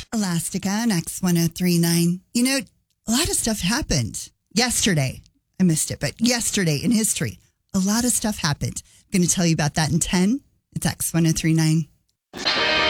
Elastica on X1039. You know, a lot of stuff happened yesterday. I missed it, but yesterday in history, a lot of stuff happened. I'm going to tell you about that in 10. It's X1039.